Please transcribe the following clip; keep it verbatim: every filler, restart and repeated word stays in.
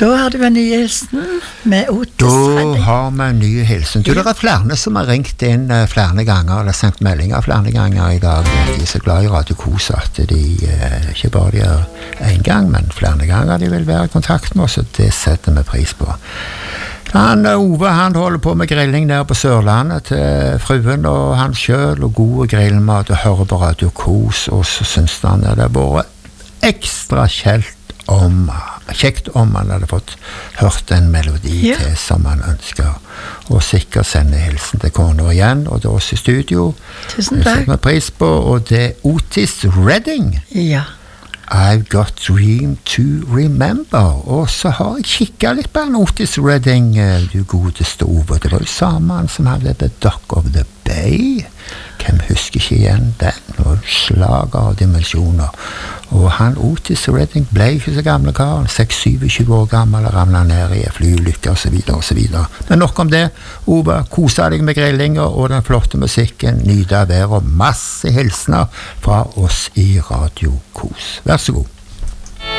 Da har du en ny hilsen med Otis Da Redding. har vi en ny hilsen. Du, det er flere som har ringt inn eh, flere ganger, eller sendt meldinger flere ganger i dag. De er så glad i Radio Kos at de eh, ikke bare gjør en gang, men flere ganger de vil være i kontakt med oss, og det setter vi pris på. Han, Ove, han holder på med grilling der på Sørlandet til fruen og han selv, og god grillmat, og hører på Radio Kos, og så synes han det er bare ekstra kjelt om kjekt om han hadde fått hørt en melodi ja. til som han ønsker, og sikkert sende hilsen til kona igjen, og til oss i studio. Tusen Det takk. setter vi pris på, og det er Otis Redding. Ja. I've got dream to remember. Og så har jeg kikket litt på en Otis Redding, eh, du godeste Ove. Det var jo samme han som hadde The Dock of the Bay. Hvem husker ikke igjen den? Og slag av dimensjoner. Og han Otis Redding ble ikke så gamle kar, seks syvogtjue år gammel, og ramlet ned i flyulykker og så videre og så videre. Men nok om det. Ove, kosa deg med grillinger og den flotte musikken, nyte av vær og masse hilsner fra oss i Radio Kos. Vær så god.